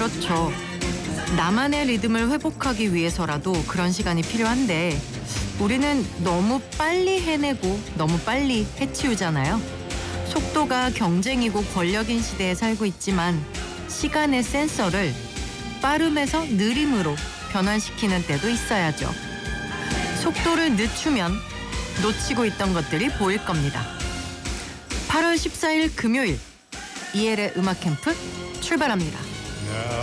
그렇죠. 나만의 리듬을 회복하기 위해서라도 그런 시간이 필요한데 우리는 너무 빨리 해내고 너무 빨리 해치우잖아요. 속도가 경쟁이고 권력인 시대에 살고 있지만 시간의 센서를 빠름에서 느림으로 변환시키는 때도 있어야죠. 속도를 늦추면 놓치고 있던 것들이 보일 겁니다. 8월 14일 금요일 이엘의 음악 캠프 출발합니다.